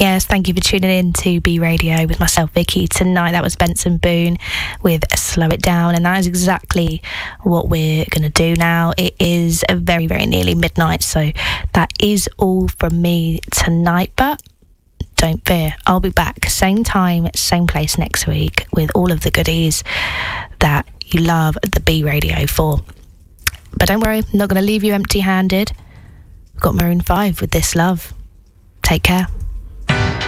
Yes, thank you for tuning in to B Radio with myself, Vicky. Tonight, that was Benson Boone with Slow It Down, and that is exactly what we're going to do now. It is very, very nearly midnight, so that is all from me tonight, but don't fear, I'll be back same time, same place next week with all of the goodies that you love the B Radio for. But don't worry, I'm not going to leave you empty-handed. We've got Maroon 5 with This Love. Take care.